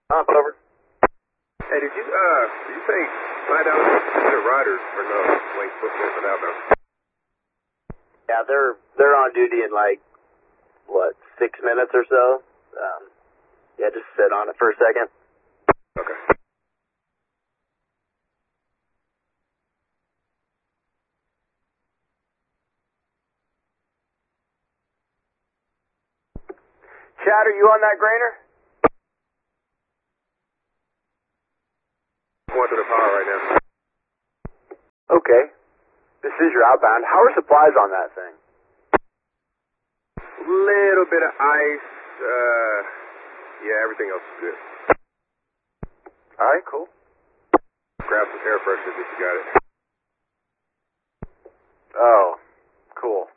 Over. Hey, did you say fly down the riders or no? Wait, what's out there? Yeah, they're on duty in like, 6 minutes or so. Yeah, just sit on it for a second. Okay. Chad, are you on that grainer? Going through the power right now. Okay. This is your outbound. How are supplies on that thing? Little bit of ice. Yeah, everything else is good. All right, cool. Grab some air fresheners if you got it. Oh, cool.